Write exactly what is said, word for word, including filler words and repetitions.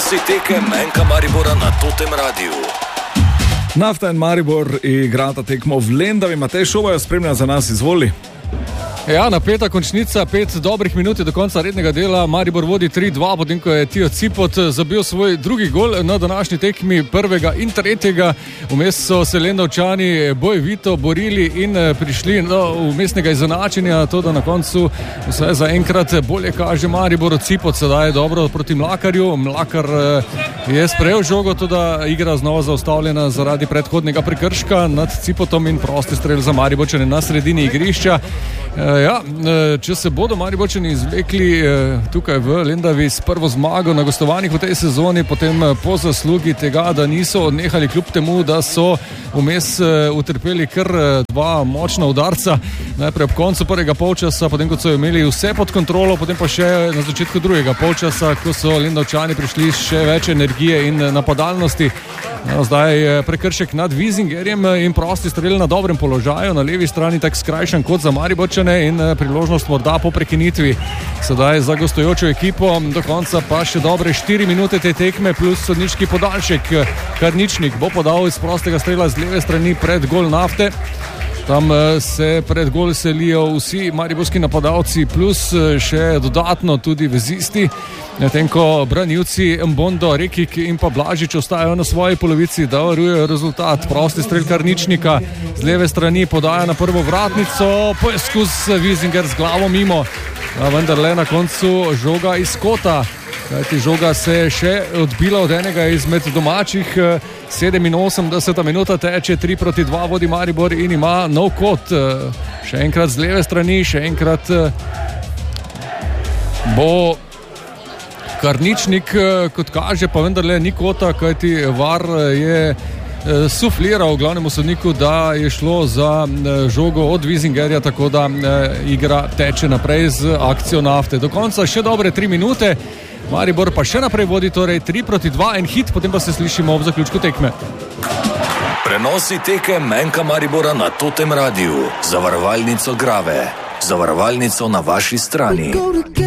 Prenosi tekem N K Maribora na Totem Radiu. Nafta in Maribor igrata tekmo v Lendavi. Matej Šobajo spremlja za nas, izvoli. Ja, napeta končnica, pet dobrih minut do konca rednega dela. Maribor vodi tri dva, potem ko je Tijo Cipot zabil svoj drugi gol na današnji tekmi, prvega in tretjega. Vmes so se Lendavčani bojevito borili in prišli do vmesnega izenačenja, to da na koncu vse za enkrat bolje kaže Maribor. Cipot sedaj dobro proti Mlakarju. Mlakar je sprejel žogo, to da igra znova zaustavljena zaradi predhodnega prekrška nad Cipotom in prosti strel za Mariborčane na sredini igrišča. Ja, če se bodo Mariborčani izvlekli tukaj v Lendavi s prvo zmago na gostovanjih v tej sezoni, potem po zaslugi tega, da niso odnehali kljub temu, da so vmes utrpeli kar dva močna udarca, najprej ob koncu prvega polčasa, potem ko so imeli vse pod kontrolo, potem pa še na začetku drugega polčasa, ko so Lendavčani prišli s še več energije in napadalnosti. No, zdaj je prekršek nad Vizingerjem in prosti strel na dobrem položaju, na levi strani tak skrajšan kot za Mariborčane in priložnost morda po prekinitvi. Sedaj za gostujočo ekipo, do konca pa še dobre štiri minute te tekme plus sodniški podaljšek. Karničnik bo podal iz prostega strela z leve strani pred gol Nafte. Tam se pred gol selijo vsi mariborski napadalci plus še dodatno tudi vezisti. Medtem ko branilci Mbondo, Rekik in pa Blažič ostajajo na svoji polovici, da varujejo rezultat. Prosti strel Karničnika z leve strani podaja na prvo vratnico, poskus Vizinger z glavo mimo, a vendar le na koncu žoga iz kota. Kajti žoga se je še odbila od enega izmed domačih. sedeminosemdeseta minuta teče, tri proti dva vodi Maribor in ima nov kot. Še enkrat z leve strani, še enkrat bo Karničnik, kot kaže, pa vendarle ni kota, kajti V A R je sufliral glavnemu sodniku, da je šlo za žogo od Vizingerja, tako da igra teče naprej z akcijo Nafte. Do konca še dobre tri minute. Maribor pa še naprej vodi, torej tri proti dva, en hit, potem pa se slišimo ob zaključku tekme. Prenosi tekem N K Maribora na Totem Radiu. Zavarovalnico Grave. Zavarovalnico na vaši strani.